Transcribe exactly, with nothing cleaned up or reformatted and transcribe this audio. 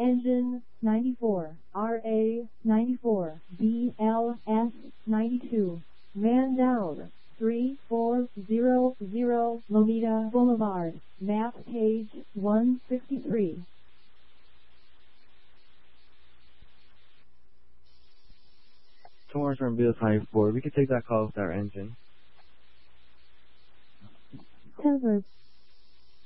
Engine ninety-four, R A ninety-four, B L S ninety-two. Man down. three four zero zero Lomita Boulevard. Map page one sixty-three. Tours from Bill five four. We can take that call with our engine. Cover.